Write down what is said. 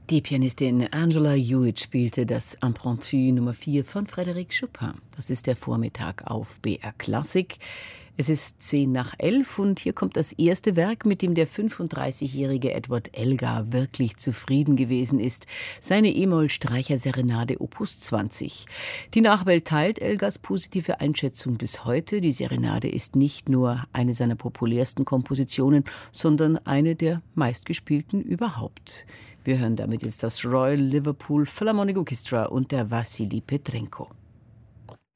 Die Pianistin Angela Hewitt spielte das Impromptu Nummer 4 von Frédéric Chopin. Das ist der Vormittag auf BR Klassik. Es ist 10:10 und hier kommt das erste Werk, mit dem der 35-jährige Edward Elgar wirklich zufrieden gewesen ist. Seine E-Moll-Streicher-Serenade Opus 20. Die Nachwelt teilt Elgars positive Einschätzung bis heute. Die Serenade ist nicht nur eine seiner populärsten Kompositionen, sondern eine der meistgespielten überhaupt. Wir hören damit jetzt das Royal Liverpool Philharmonic Orchestra und der Wassily Petrenko.